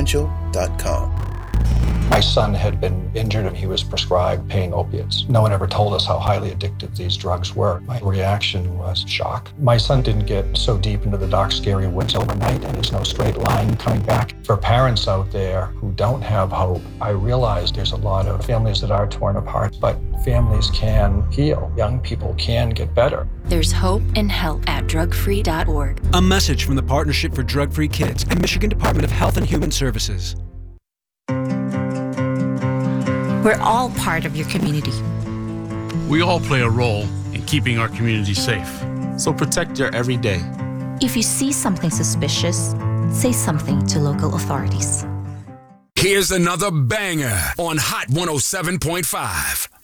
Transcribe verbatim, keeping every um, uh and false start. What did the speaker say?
confidential dot com. My son had been injured and he was prescribed pain opiates. No one ever told us how highly addictive these drugs were. My reaction was shock. My son didn't get so deep into the dark, scary woods overnight, and there's no straight line coming back. For parents out there who don't have hope, I realize there's a lot of families that are torn apart, but families can heal. Young people can get better. There's hope and help at drug free dot org. A message from the Partnership for Drug-Free Kids and Michigan Department of Health and Human Services. We're all part of your community. We all play a role in keeping our community safe. So protect your everyday. If you see something suspicious, say something to local authorities. Here's another banger on Hot one oh seven point five.